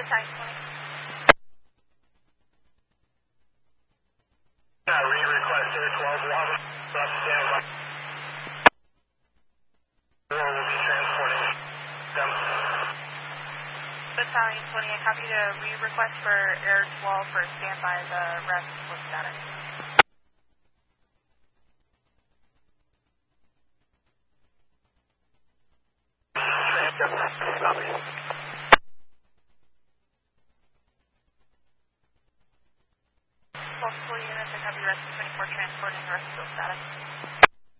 Battalion 20. Re-request Air 12 Lava. Standby. Or will be transporting them. Battalion 20, I copy the re-request for Air 12 for standby. The rest was static. Copy. Multiple units, I copy rest 24 transporting, the rest still static.